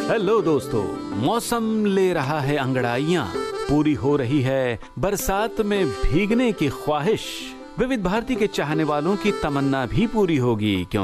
Hello दोस्तों, मौसम ले रहा है अंगड़ाइयाँ, पूरी हो रही है बरसात में भीगने की ख्वाहिश। विविध भारती के चाहने वालों की तमन्ना भी पूरी होगी, क्यों